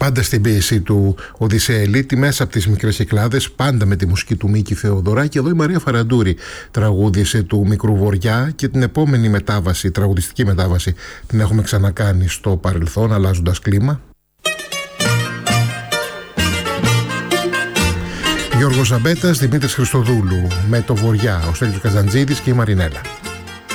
πάντα στην πίεση του Οδυσσέα Ελίτη, μέσα από τις μικρές Κυκλάδες, πάντα με τη μουσική του Μίκη Θεοδωράκη. Εδώ η Μαρία Φαραντούρη τραγούδισε του Μικρού Βοριά και την επόμενη μετάβαση, τραγουδιστική μετάβαση, την έχουμε ξανακάνει στο παρελθόν, αλλάζοντας κλίμα. Γιώργος Ζαμπέτας, Δημήτρης Χριστοδούλου, με το Βοριά, ο Στέλιος Καζαντζίδης και η Μαρινέλα.